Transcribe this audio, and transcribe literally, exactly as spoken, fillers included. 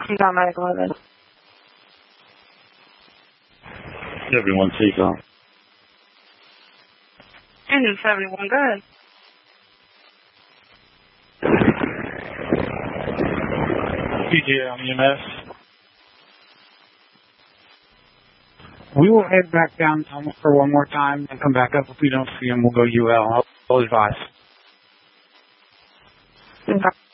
You got medical eleven. Everyone take off. Engine seventy-one, go ahead. P J on E M S. We will head back down for one more time and come back up. If we don't see him, we'll go U L. I'll, I'll advise. Okay.